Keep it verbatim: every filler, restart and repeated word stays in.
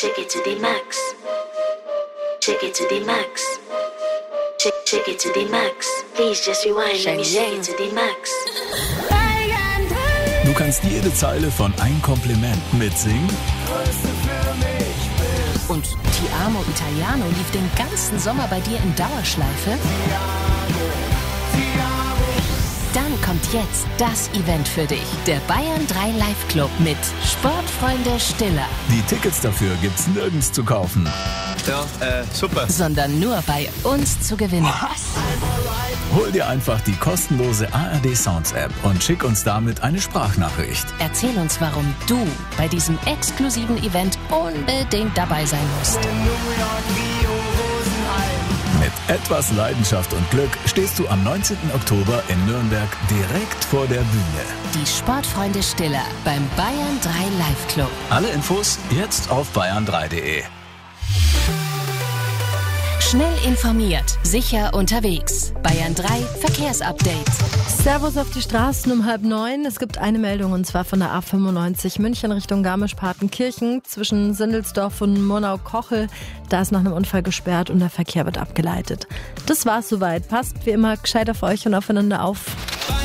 Check it to the max. Check it to the max. Check, check it to the max. Please just rewind, let me shake it to the max. Du kannst jede Zeile von Ein Kompliment mitsingen. Und Ti amo Italiano lief den ganzen Sommer bei dir in Dauerschleife? Dann kommt jetzt das Event für dich. Der Bayern drei Live Club mit Sportfreunde Stiller. Die Tickets dafür gibt's nirgends zu kaufen. Ja, äh, super. Sondern nur bei uns zu gewinnen. Was? Hol dir einfach die kostenlose A R D Sounds App und schick uns damit eine Sprachnachricht. Erzähl uns, warum du bei diesem exklusiven Event unbedingt dabei sein musst. Mit etwas Leidenschaft und Glück stehst du am neunzehnten Oktober in Nürnberg direkt vor der Bühne. Die Sportfreunde Stiller beim Bayern drei Live Club. Alle Infos jetzt auf bayern drei punkt de. Schnell informiert, sicher unterwegs. Bayern drei Verkehrsupdate. Servus auf die Straßen um halb neun. Es gibt eine Meldung und zwar von der A fünfundneunzig München Richtung Garmisch-Partenkirchen zwischen Sindelsdorf und Murnau-Kochel. Da ist nach einem Unfall gesperrt und der Verkehr wird abgeleitet. Das war's soweit. Passt wie immer gescheit auf euch und aufeinander auf.